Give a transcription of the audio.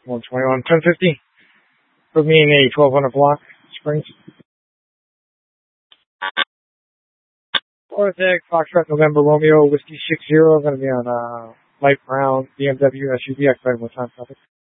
121, 1050. Put me in a 1200 block, Springs. Ortec, Foxtrot, November, Romeo, Whiskey 60. Going to be on light brown BMW SUV. Expected what time, topic?